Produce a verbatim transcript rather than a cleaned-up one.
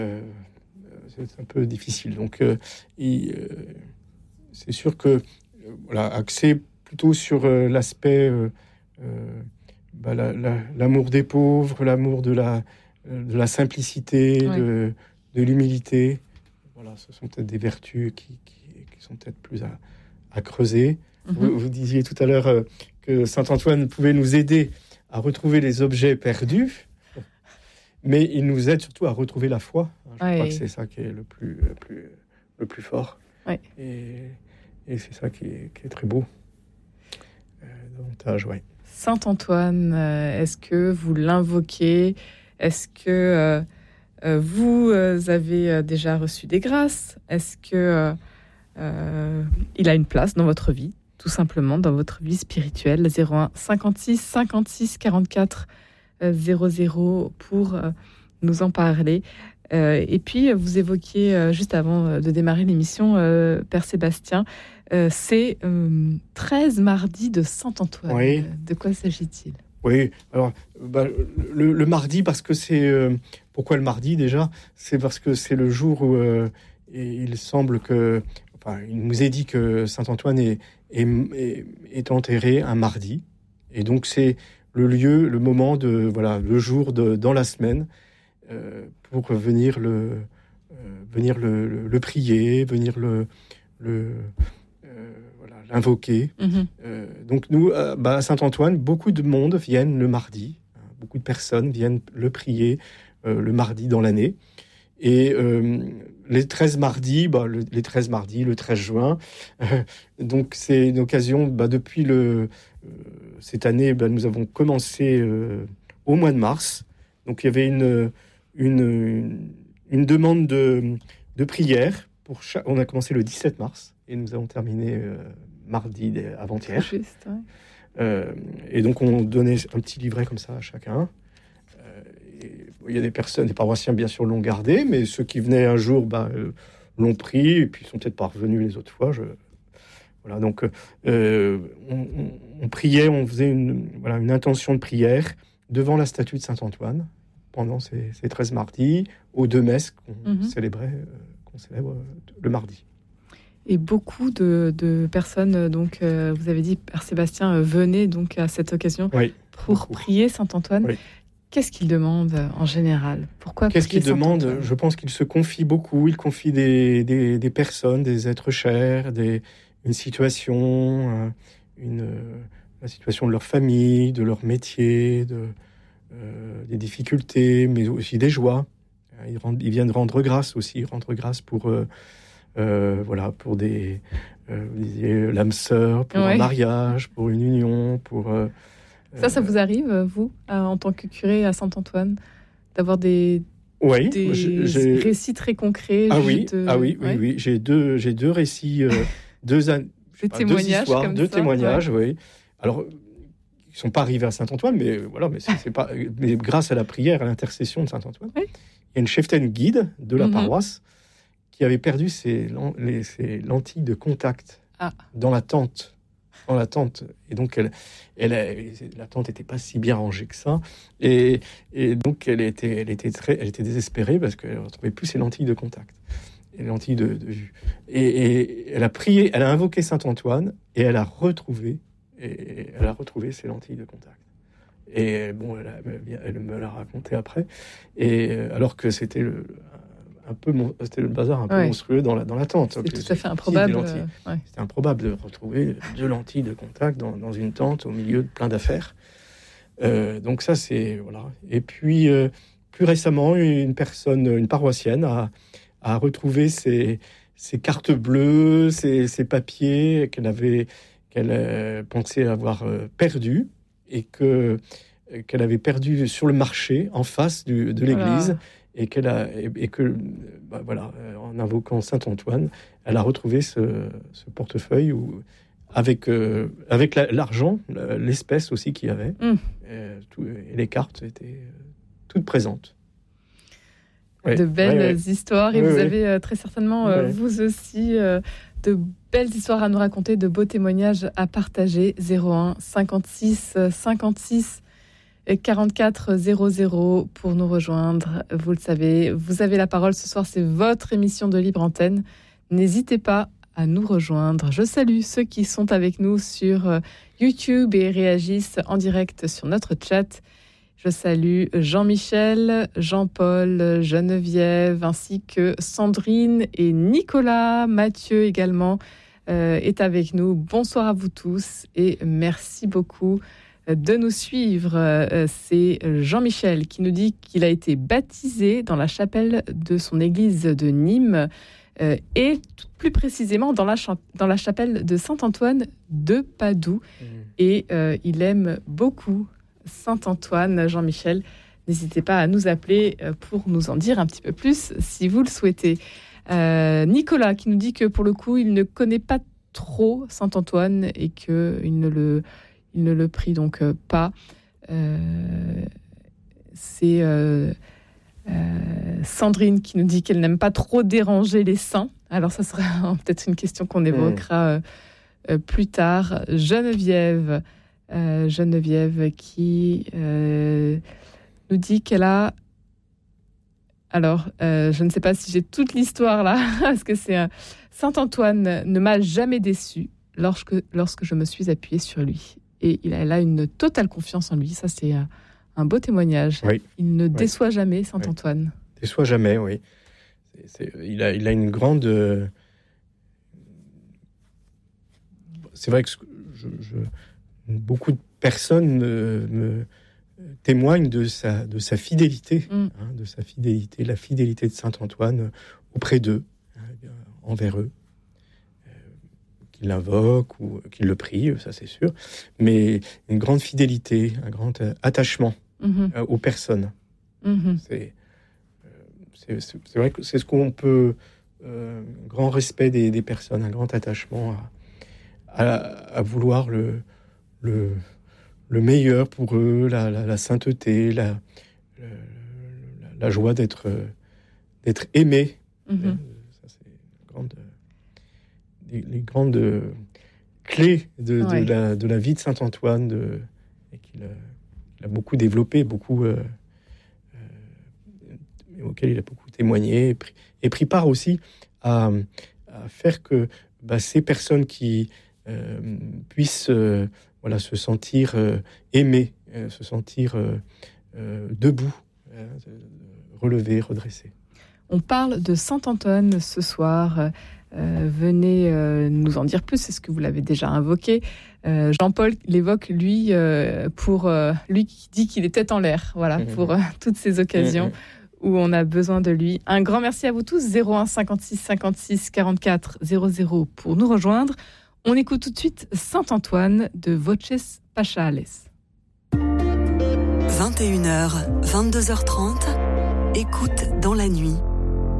euh, c'est un peu difficile. Donc, euh, il, euh, c'est sûr que, euh, voilà, axé plutôt sur euh, l'aspect, euh, euh, bah, la, la, l'amour des pauvres, l'amour de la, de la simplicité, ouais. de, de l'humilité. Voilà, ce sont peut-être des vertus qui, qui, qui sont peut-être plus à, à creuser. Mm-hmm. Vous, vous disiez tout à l'heure euh, que saint Antoine pouvait nous aider à retrouver les objets perdus, mais il nous aide surtout à retrouver la foi. Je ouais. crois que c'est ça qui est le plus, le plus, le plus fort. Ouais. Et, et c'est ça qui est, qui est très beau. Euh, davantage, ouais. Saint Antoine, euh, est-ce que vous l'invoquez ? Est-ce que euh, euh, vous euh, avez déjà reçu des grâces ? Est-ce que euh, euh, il a une place dans votre vie ? Tout simplement dans votre vie spirituelle. Zéro un cinquante-six cinquante-six quarante-quatre zéro zéro pour euh, nous en parler. Euh, et puis, vous évoquiez euh, juste avant de démarrer l'émission, euh, Père Sébastien, euh, c'est euh, treize mardis de Saint-Antoine. Oui. De quoi s'agit-il ? Oui, alors bah, le, le mardi, parce que c'est... Euh, pourquoi le mardi déjà ? C'est parce que c'est le jour où euh, il semble que... Enfin, il nous est dit que Saint-Antoine est, est, est, est enterré un mardi. Et donc, c'est le lieu, le moment, de, voilà, le jour de, dans la semaine euh, pour venir, le, euh, venir le, le, le prier, venir le, le, euh, voilà, l'invoquer. Mm-hmm. Euh, donc, nous, euh, bah, à Saint-Antoine, beaucoup de monde viennent le mardi. Hein, beaucoup de personnes viennent le prier euh, le mardi dans l'année. Et euh, les treize mardis, bah, le, les treize mardis, le treize juin, euh, donc c'est une occasion, bah, depuis le, euh, cette année, bah, nous avons commencé euh, au mois de mars. Donc il y avait une, une, une, une demande de, de prière. Pour chaque, on a commencé le dix-sept mars et nous avons terminé euh, mardi avant-hier. Juste, ouais. euh, et donc on donnait un petit livret comme ça à chacun. Il y a des personnes, des paroissiens, bien sûr, l'ont gardé, mais ceux qui venaient un jour bah, euh, l'ont pris, et puis ils sont peut-être pas revenus les autres fois. Je... Voilà, donc, euh, on, on, on priait, on faisait une, voilà, une intention de prière devant la statue de Saint-Antoine, pendant ces, ces treize mardis, aux deux messes qu'on mm-hmm. célébrait, euh, qu'on célèbre euh, le mardi. Et beaucoup de, de personnes, donc, euh, vous avez dit, Père Sébastien, euh, venaient donc à cette occasion oui, pour beaucoup. prier Saint-Antoine. Oui. Qu'est-ce qu'il demande en général ? Pourquoi Qu'est-ce qu'il demande ? Je pense qu'il se confie beaucoup. Il confie des, des, des personnes, des êtres chers, des, une situation, une, la situation de leur famille, de leur métier, de, euh, des difficultés, mais aussi des joies. Ils, rendent, ils viennent rendre grâce aussi, rendre grâce pour, euh, euh, voilà, pour des, euh, vous disiez, l'âme sœur, pour ouais. un mariage, pour une union, pour... Euh, Ça, ça vous arrive, vous, en tant que curé à Saint-Antoine, d'avoir des, oui, des j'ai... récits très concrets Ah oui, de... ah oui, ouais. oui, oui. J'ai deux, j'ai deux récits, euh, deux, an... des pas, témoignages deux histoires, comme deux ça, témoignages, ouais. oui. Alors, ils sont pas arrivés à Saint-Antoine, mais voilà, mais c'est, c'est pas, mais grâce à la prière, à l'intercession de Saint-Antoine, oui. Il y a une cheftaine guide de la mm-hmm. paroisse qui avait perdu ses, les, ses lentilles de contact ah. dans la tente. Dans la tente, et donc elle, elle, la tente n'était pas si bien rangée que ça, et, et donc elle était, elle était très, elle était désespérée parce qu'elle ne retrouvait plus ses lentilles de contact, et les lentilles de, de vue, et, et elle a prié, elle a invoqué Saint Antoine, et elle a retrouvé, et elle a retrouvé ses lentilles de contact. Et bon, elle, a, elle me l'a raconté après, et alors que c'était le un peu mon... c'était le bazar un peu ouais. monstrueux dans la, dans la tente. C'est tout à fait improbable. Euh, ouais. C'était improbable de retrouver deux lentilles de contact dans, dans une tente au milieu de plein d'affaires. Euh, donc ça, c'est... Voilà. Et puis, euh, plus récemment, une personne, une paroissienne, a, a retrouvé ses, ses cartes bleues, ses, ses papiers qu'elle avait qu'elle euh, pensait avoir euh, perdus et que, euh, qu'elle avait perdus sur le marché en face du, de l'église. Voilà. Et, qu'elle a, et, et que, bah voilà, en invoquant Saint Antoine, elle a retrouvé ce, ce portefeuille où, avec, euh, avec la, l'argent, l'espèce aussi qu'il y avait, mmh. et, tout, et les cartes étaient toutes présentes. Ouais, de belles ouais, ouais. histoires, et ouais, vous ouais. avez euh, très certainement, euh, ouais. vous aussi, euh, de belles histoires à nous raconter, de beaux témoignages à partager. Zéro un cinquante-six cinquante-six quarante-quatre zéro zéro pour nous rejoindre. Vous le savez, vous avez la parole ce soir, c'est votre émission de Libre Antenne. N'hésitez pas à nous rejoindre. Je salue ceux qui sont avec nous sur YouTube et réagissent en direct sur notre chat. Je salue Jean-Michel, Jean-Paul, Geneviève, ainsi que Sandrine et Nicolas. Mathieu également euh, est avec nous. Bonsoir à vous tous et merci beaucoup de nous suivre. Euh, c'est Jean-Michel qui nous dit qu'il a été baptisé dans la chapelle de son église de Nîmes euh, et plus précisément dans la, cha- dans la chapelle de Saint-Antoine de Padoue. Mmh. Et euh, il aime beaucoup Saint-Antoine. Jean-Michel, n'hésitez pas à nous appeler pour nous en dire un petit peu plus si vous le souhaitez. Euh, Nicolas qui nous dit que pour le coup, il ne connaît pas trop Saint-Antoine et qu'il ne le, il ne le prie donc pas. Euh, c'est euh, euh, Sandrine qui nous dit qu'elle n'aime pas trop déranger les saints. Alors ça sera peut-être une question qu'on évoquera mmh. euh, plus tard. Geneviève Euh, Geneviève qui euh, nous dit qu'elle a... Alors, euh, je ne sais pas si j'ai toute l'histoire là, parce que c'est un... Saint-Antoine ne m'a jamais déçu lorsque, lorsque je me suis appuyée sur lui. Et il a, elle a une totale confiance en lui. Ça, c'est un, un beau témoignage. Oui. Il ne oui. déçoit jamais, Saint-Antoine. Oui. Déçoit jamais, oui. C'est, c'est, il, a, il a une grande... Euh... C'est vrai que je... je... beaucoup de personnes me, me témoignent de sa, de sa fidélité, mm. hein, de sa fidélité, la fidélité de Saint-Antoine auprès d'eux, hein, envers eux, euh, qu'ils l'invoquent ou qu'ils le prient, ça c'est sûr, mais une grande fidélité, un grand attachement mm-hmm. euh, aux personnes. Mm-hmm. C'est, euh, c'est, c'est, c'est vrai que c'est ce qu'on peut, euh, un grand respect des, des personnes, un grand attachement à, à, à vouloir le Le, le meilleur pour eux, la, la, la sainteté, la, la, la joie d'être, d'être aimé. Mm-hmm. Ça, c'est une grande, les, les grandes clés de, ouais. de, la, de la vie de Saint-Antoine, de, et qu'il a, il a beaucoup développé, beaucoup, euh, euh, auquel il a beaucoup témoigné, et pris, et pris part aussi à, à faire que bah, ces personnes qui euh, puissent... Euh, Voilà, se sentir euh, aimé, euh, se sentir euh, euh, debout, euh, relevé, redressé. On parle de Saint-Antoine ce soir. Euh, venez euh, nous en dire plus, c'est ce que vous l'avez déjà invoqué. Euh, Jean-Paul l'évoque, lui, euh, pour euh, lui qui dit qu'il est tête en l'air, voilà, mmh. pour euh, toutes ces occasions mmh. où on a besoin de lui. Un grand merci à vous tous. zéro un cinquante-six cinquante-six quarante-quatre zéro zéro pour nous rejoindre. On écoute tout de suite Saint-Antoine de Voces Pachales. vingt et une heures, vingt-deux heures trente, écoute dans la nuit.